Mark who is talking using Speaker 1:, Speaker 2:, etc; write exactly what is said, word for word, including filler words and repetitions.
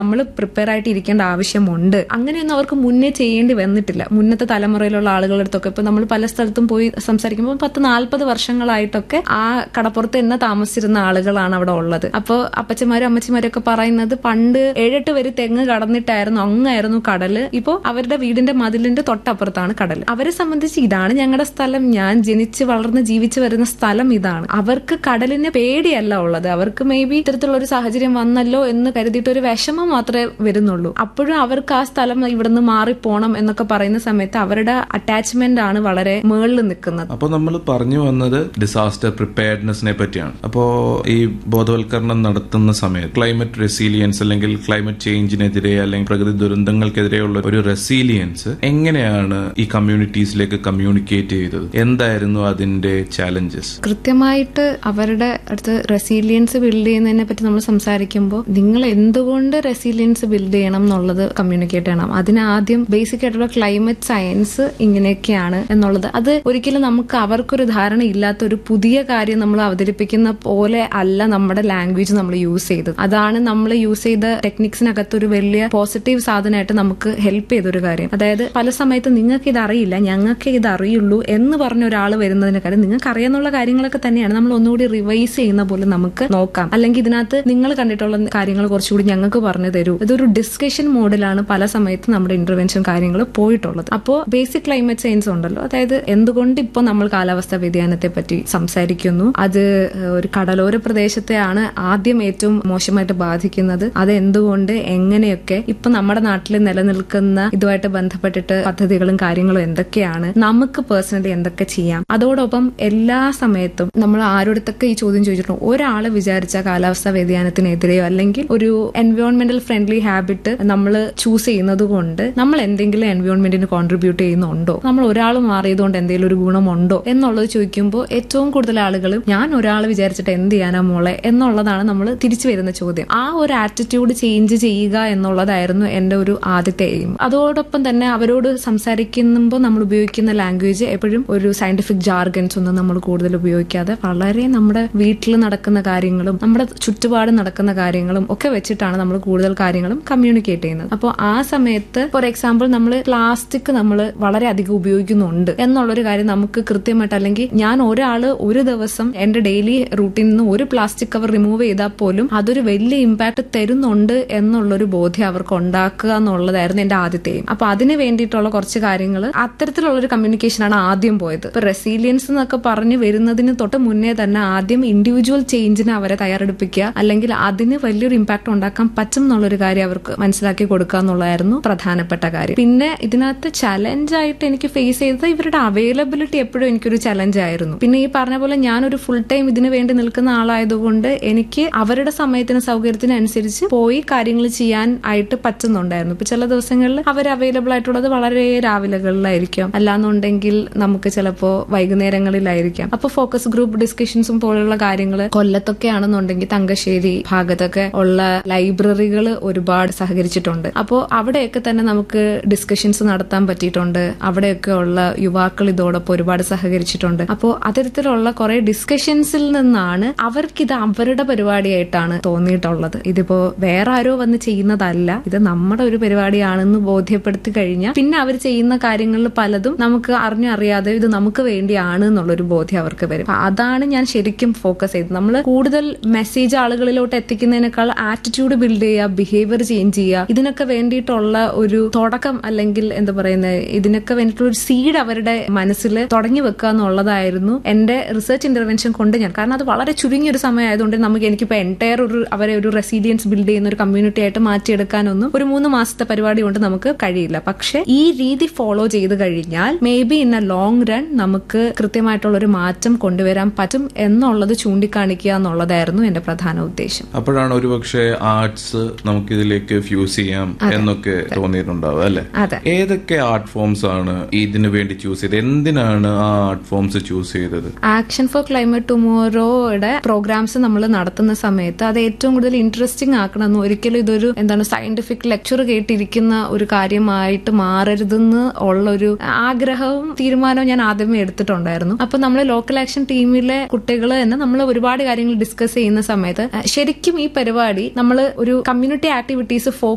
Speaker 1: നമ്മൾ പ്രിപ്പയർ ആയിട്ട് ഇരിക്കേണ്ട ആവശ്യമുണ്ട്. അങ്ങനെയൊന്നും അവർക്ക് മുന്നേ ചെയ്യേണ്ടി വന്നിട്ടില്ല. മുന്നത്തെ തലമുറയിലുള്ള ആളുകളുടെ അടുത്തൊക്കെ ഇപ്പൊ നമ്മൾ പല സ്ഥലത്തും പോയി സംസാരിക്കുമ്പോൾ പത്ത് നാല്പത് വർഷങ്ങളായിട്ടൊക്കെ ആ കടപ്പുറത്ത് തന്നെ താമസിച്ചിരുന്ന ആളുകളാണ് അവിടെ ഉള്ളത്. അപ്പോൾ അപ്പച്ചമാരും അമ്മച്ചിമാരും ഒക്കെ പറയുന്നത് പണ്ട് ഏഴെട്ട് വരെ തെങ്ങ് കടന്നിട്ടായിരുന്നു, അങ്ങായിരുന്നു കടല്. ഇപ്പോ അവരുടെ വീടിന്റെ മതിലിന്റെ തൊട്ടപ്പുറത്താണ് കടൽ. അവരെ സംബന്ധിച്ച് ഇതാണ് ഞങ്ങളുടെ സ്ഥലം, ഞാൻ ജനിച്ച് വളർന്ന് ജീവിച്ചു വരുന്ന സ്ഥലം ഇതാണ്. അവർക്ക് കടലിന് പേടിയല്ല ഉള്ളത്. അവർക്ക് മേ ബി ഇത്തരത്തിലുള്ള ഒരു സാഹചര്യം വന്നല്ലോ എന്ന് കരുതിയിട്ട് ഒരു വിഷമം മാത്രമേ വരുന്നുള്ളൂ. അപ്പോഴും അവർക്ക് ആ സ്ഥലം ഇവിടുന്ന് മാറിപ്പോണം എന്നൊക്കെ പറയുന്ന സമയത്ത് അവരുടെ അറ്റാച്ച്മെന്റ് ആണ് വളരെ മേളിൽ നിൽക്കുന്നത്.
Speaker 2: അപ്പൊ നമ്മൾ പറഞ്ഞു വന്നത് ഡിസാസ്റ്റർ പ്രിപ്പയർഡ്നെസിനെ പറ്റിയാണ്. അപ്പോ ഈ ബോധവൽക്കരണം നടത്തുന്ന സമയത്ത് ക്ലൈമറ്റ് റെസീലിയൻസ് അല്ലെങ്കിൽ ക്ലൈമറ്റ് ചേഞ്ചിനെതിരെ അല്ലെങ്കിൽ പ്രകൃതി ദുരന്തങ്ങൾക്കെതിരെയുള്ള ഒരു റെസീലിയൻസ് എങ്ങനെയാണ് ഈ കമ്മ്യൂണിറ്റീസിലേക്ക് കമ്മ്യൂണിക്കേറ്റ് ചെയ്തത്? എന്തായിരുന്നു അതിന്റെ ചാലഞ്ചസ്?
Speaker 1: കൃത്യമായിട്ട് അവരുടെ അടുത്ത് റെസീലിയൻസ് ബിൽഡ് ചെയ്യുന്നതിനെ പറ്റി നമ്മൾ സംസാരിക്കുമ്പോൾ നിങ്ങൾ എന്തുകൊണ്ട് റെസീലിയൻസ് ബിൽഡ് ചെയ്യണം എന്നുള്ളത് കമ്മ്യൂണിക്കേറ്റ് ചെയ്യണം. അതിനാദ്യം ബേസിക് ആയിട്ടുള്ള ക്ലൈമറ്റ് സയൻസ് ഇങ്ങനെയൊക്കെയാണ് എന്നുള്ളത്. അത് ഒരിക്കലും നമുക്ക് അവർക്കൊരു ധാരണ ഇല്ലാത്ത ഒരു പുതിയ കാര്യം നമ്മൾ അവതരിപ്പിക്കുന്ന പോലെ അല്ല നമ്മുടെ ലാംഗ്വേജ് നമ്മൾ യൂസ് ചെയ്തത്. അതാണ് നമ്മൾ യൂസ് ചെയ്ത ടെക്നിക്സിനകത്ത് ഒരു വലിയ പോസിറ്റീവ് സാധനമായിട്ട് നമുക്ക് ഹെൽപ്പ് ചെയ്തൊരു കാര്യം. അതായത് പല സമയത്ത് നിങ്ങൾക്ക് ഇത് അറിയില്ല, ഞങ്ങൾക്ക് ഇത് അറിയുള്ളൂ എന്ന് പറഞ്ഞ ഒരാൾ വരുന്നതിനെക്കാളും നിങ്ങൾക്ക് അറിയാന്നുള്ള കാര്യങ്ങളൊക്കെ തന്നെയാണ് നമ്മൾ ഒന്നുകൂടി റിവൈസ് ചെയ്യുന്ന പോലെ നമുക്ക് നോക്കാം. അല്ലെങ്കിൽ ഇതിനകത്ത് നിങ്ങൾ കണ്ടിട്ടുള്ള കാര്യങ്ങൾ കുറച്ചുകൂടി ഞങ്ങൾക്ക് പറഞ്ഞു തരൂ. ഇതൊരു ഡിസ്കഷൻ മോഡിലാണ് പല സമയത്ത് നമ്മുടെ ഇന്റർവെൻഷൻ കാര്യങ്ങൾ പോയിട്ടുള്ളത്. അപ്പോൾ ബേസിക് ക്ലൈമറ്റ് സയൻസ് ഉണ്ടല്ലോ, അതായത് എന്തുകൊണ്ട് ഇപ്പോൾ നമ്മൾ കാലാവസ്ഥാ വ്യതിയാനത്തെ പറ്റി സംസാരിക്കുന്നു, അത് ഒരു കടലോര പ്രദേശത്തെയാണ് ആദ്യം ഏറ്റവും മോശമായിട്ട് ബാധിക്കുന്നത്, അത് എന്തുകൊണ്ട്, എങ്ങനെയൊക്കെ, ഇപ്പൊ നമ്മുടെ നാട്ടിൽ നിലനിൽക്കുന്ന ഇതുമായിട്ട് ബന്ധപ്പെട്ടിട്ട് പദ്ധതികളും കാര്യങ്ങളും എന്തൊക്കെയാണ്, നമുക്ക് പേഴ്സണലി എന്തൊക്കെ ചെയ്യാം. അതോടൊപ്പം എല്ലാ സമയത്തും നമ്മൾ ആരോടത്തൊക്കെ ഈ ചോദ്യം ചോദിച്ചിട്ടുണ്ട്, ഒരാള് വിചാരിച്ച കാലാവസ്ഥാ വ്യതിയാനത്തിനെതിരെയോ അല്ലെങ്കിൽ ഒരു എൻവയോൺമെന്റൽ ഫ്രണ്ട്ലി ഹാബിറ്റ് നമ്മൾ ചൂസ് ചെയ്യുന്നത് കൊണ്ട് നമ്മൾ എന്തെങ്കിലും എൻവയോൺമെന്റിന് കോൺട്രിബ്യൂട്ട് ചെയ്യുന്നുണ്ടോ, നമ്മൾ ഒരാൾ മാറിയതുകൊണ്ട് എന്തെങ്കിലും ഒരു ഗുണമുണ്ടോ എന്നുള്ളത് ചോദിക്കുമ്പോൾ ഏറ്റവും കൂടുതൽ ആളുകൾ ഞാൻ ഒരാൾ വിചാരിച്ചിട്ട് എന്ത് ചെയ്യാനാ മോളെ എന്നുള്ളതാണ് നമ്മൾ തിരിച്ചു വരുന്ന ചോദ്യം. ആ ഒരു ആറ്റിറ്റ്യൂഡ് ചേഞ്ച് ചെയ്യുക എന്നുള്ളതായിരുന്നു എന്റെ ഒരു ആദ്യത്തെ എയിം. അതോടൊപ്പം തന്നെ അവരോട് സംസാരിക്കുമ്പോൾ നമ്മൾ ഉപയോഗിക്കുന്ന ലാംഗ്വേജ് എപ്പോഴും ഒരു സയന്റിഫിക് ജാർഗൻസ് ഒന്നും നമ്മൾ കൂടുതൽ ഉപയോഗിക്കാതെ വളരെ നമ്മുടെ വീട്ടിൽ നടക്കുന്ന കാര്യങ്ങളും നമ്മുടെ ചുറ്റുപാട് നടക്കുന്ന കാര്യങ്ങളും ഒക്കെ വെച്ചിട്ടാണ് നമ്മൾ കൂടുതൽ കാര്യങ്ങളും കമ്മ്യൂണിക്കേറ്റ് ചെയ്യുന്നത്. അപ്പോൾ ആ സമയത്ത് ഫോർ എക്സാമ്പിൾ നമ്മൾ പ്ലാസ്റ്റിക് നമ്മൾ വളരെ അധികം ഉപയോഗിക്കുന്നുണ്ട് എന്നുള്ളൊരു കാര്യം നമുക്ക് കൃത്യമായിട്ട്, അല്ലെങ്കിൽ ഞാൻ ഒരാള് ഒരു ദിവസം എന്റെ ഡെയിലി റൂട്ടീനിൽ നിന്ന് ഒരു പ്ലാസ്റ്റിക് കവർ റിമൂവ് ചെയ്താൽ പോലും അതൊരു വലിയ ഇമ്പാക്ട് തരുന്നുണ്ട് എന്നുള്ളൊരു ബോധ്യം അവർക്ക് ഉണ്ടാക്കുക എന്നുള്ളതായിരുന്നു എന്റെ ആദ്യത്തെയും. അപ്പൊ അതിന് വേണ്ടിയിട്ടുള്ള കുറച്ച് കാര്യങ്ങൾ അത്തരത്തിലുള്ള ഒരു കമ്മ്യൂണിക്കേഷനാണ് ആദ്യം പോയത്. ഇപ്പൊ റെസീലിയൻസ് എന്നൊക്കെ പറഞ്ഞു വരുന്നതിന് തൊട്ട് മുന്നേ തന്നെ ആദ്യം ഇൻഡിവിജ്വൽ ചേഞ്ചിന് അവരെ തയ്യാറെടുപ്പിക്കുക, അല്ലെങ്കിൽ അതിന് വലിയൊരു ഇമ്പാക്ട് ഉണ്ടാക്കാൻ പറ്റും എന്നുള്ളൊരു കാര്യം അവർക്ക് മനസ്സിലാക്കി കൊടുക്കുക എന്നുള്ളതായിരുന്നു പ്രധാനപ്പെട്ട കാര്യം. പിന്നെ ഇതിനകത്ത് ചലഞ്ച് ആയിട്ട് എനിക്ക് ഫേസ് ചെയ്തത് ഇവരുടെ അവൈലബിലിറ്റി എപ്പോഴും എനിക്കൊരു ചലഞ്ച് ആയിരുന്നു. പിന്നെ ഈ പറഞ്ഞ പോലെ ഞാനൊരു ഫുൾ ടൈം ഇതിനു വേണ്ടി നിൽക്കുന്ന ആളായതുകൊണ്ട് എനിക്ക് അവരുടെ സമയത്തിന് സൗകര്യത്തിന് അനുസരിച്ച് പോയി കാര്യങ്ങൾ ചെയ്യാൻ ആയിട്ട് പറ്റുന്നുണ്ടായിരുന്നു. ഇപ്പൊ ചില ദിവസങ്ങളിൽ അവർ അവൈലബിൾ ആയിട്ടുള്ളത് വളരെ രാവിലെകളിലായിരിക്കും, അല്ലാന്നുണ്ടെങ്കിൽ നമുക്ക് ചിലപ്പോ വൈകുന്നേരങ്ങളിലായിരിക്കാം. അപ്പൊ ഫോക്കസ് ഗ്രൂപ്പ് ഡിസ്കഷൻസും പോലുള്ള കാര്യങ്ങൾ കൊല്ലത്തൊക്കെ ആണെന്നുണ്ടെങ്കിൽ തങ്കശ്ശേരി ഭാഗത്തൊക്കെ ഉള്ള ലൈബ്രറികൾ ഒരുപാട് സഹകരിച്ചിട്ടുണ്ട്. അപ്പോൾ അവിടെയൊക്കെ തന്നെ നമുക്ക് ഡിസ്കഷൻസ് നടത്താൻ പറ്റിയിട്ടുണ്ട്. അവിടെയൊക്കെ ഉള്ള യുവാക്കൾ ഇതോടൊപ്പം ഒരുപാട് സഹകരിച്ചിട്ടുണ്ട്. അപ്പോൾ അത്തരത്തിലുള്ള കുറെ ഡിസ്കഷൻസിൽ നിന്നാണ് അവർക്കിത് അവരുടെ പരിപാടിയായിട്ടാണ് തോന്നിയിട്ടുള്ളത്. ഇതിപ്പോ വേറെ ആരോ വന്ന് ചെയ്യുന്നതല്ല, ഇത് നമ്മുടെ ഒരു പരിപാടിയാണെന്ന് ബോധ്യപ്പെടുത്തി കഴിഞ്ഞാൽ പിന്നെ അവർ ചെയ്യുന്ന കാര്യങ്ങളിൽ പലതും നമുക്ക് അറിഞ്ഞറിയാതെ ഇത് നമുക്ക് വേണ്ടിയാണ് എന്നുള്ളൊരു ബോധ്യം അവർക്ക് വരും. അതാണ് ഞാൻ ശരിക്കും ഫോക്കസ് ചെയ്തത്. നമ്മൾ കൂടുതൽ മെസ്സേജ് ആളുകളിലോട്ട് എത്തിക്കുന്നതിനേക്കാൾ ആറ്റിറ്റ്യൂഡ് ബിൽഡ് ചെയ്യുക, ബിഹേവിയർ ചേഞ്ച് ചെയ്യുക, ഇതിനൊക്കെ വേണ്ടിയിട്ടുള്ള ഒരു തുടക്കം, അല്ലെങ്കിൽ എന്താ പറയുന്നത്, ഇതിനൊക്കെ വേണ്ടിയിട്ടുള്ള ഒരു സീഡ് അവരുടെ മനസ്സിൽ തുടങ്ങി വെക്കുക എന്നുള്ളതായിരുന്നു എന്റെ റിസർച്ച് ഇന്റർവെൻഷൻ കൊണ്ട് ഞാൻ. കാരണം അത് വളരെ ചുരുങ്ങിയൊരു സമയം ആയതുകൊണ്ട് നമുക്ക് എനിക്കിപ്പോ എൻറ്റയർ ഒരു അവരെ ഒരു റെസീലിയൻസ് ബിൽഡ് ചെയ്യുന്ന ഒരു കമ്മ്യൂണിറ്റി ആയിട്ട് മാറ്റിയെടുക്കാനൊന്നും ഒരു മൂന്ന് മാസത്തെ പരിപാടി കൊണ്ട് നമുക്ക് കഴിയില്ല. പക്ഷെ ഈ രീതി ഫോളോ ചെയ്ത് കഴിഞ്ഞാൽ may be in A long run നമുക്ക് കൃത്യമായിട്ടുള്ള ഒരു മാറ്റം കൊണ്ടുവരാൻ പറ്റും എന്നുള്ളത് ചൂണ്ടിക്കാണിക്കുക എന്നുള്ളതായിരുന്നു എന്റെ പ്രധാന ഉദ്ദേശം.
Speaker 2: അപ്പോഴാണ് ഒരുപക്ഷെ ആർട്സ് നമുക്ക് ഇതിലേക്ക് ഫ്യൂസ് ചെയ്യാം എന്നൊക്കെ തോന്നിയിട്ടുണ്ടാവും അല്ലെ? ഏതൊക്കെ ആർട്ട് ഫോംസ് ആണ് ഇതിനു വേണ്ടി ചൂസ് ചെയ്തത്? എന്തിനാണ് ആ ആർട്ട് ഫോംസ് ചൂസ് ചെയ്തത്?
Speaker 1: ആക്ഷൻ ഫോർ ക്ലൈമറ്റ് ടുമോറോയുടെ പ്രോഗ്രാംസ് നമ്മൾ നടത്തുന്ന സമയത്ത് അത് ഏറ്റവും കൂടുതൽ ഇൻട്രസ്റ്റിംഗ് ആക്കണമെന്ന്, ഒരിക്കലും ഇതൊരു എന്താണ് സയന്റിഫിക് ലെക്ചർ കേട്ടിരിക്കുന്ന ഒരു കാര്യമായിട്ട് മാറരുതെന്ന് ഉള്ളൊരു ആഗ്രഹവും തീരുമാനവും ഞാൻ ആദ്യമേ എടുത്തിട്ടുണ്ടായിരുന്നു. അപ്പൊ നമ്മൾ ലോക്കൽ ആക്ഷൻ ടീമിലെ കുട്ടികൾ തന്നെ നമ്മൾ ഒരുപാട് കാര്യങ്ങൾ ഡിസ്കസ് ചെയ്യുന്ന സമയത്ത് ശരിക്കും ഈ പരിപാടി നമ്മൾ ഒരു കമ്മ്യൂണിറ്റി ആക്ടിവിറ്റീസ് ഫോക്കസ്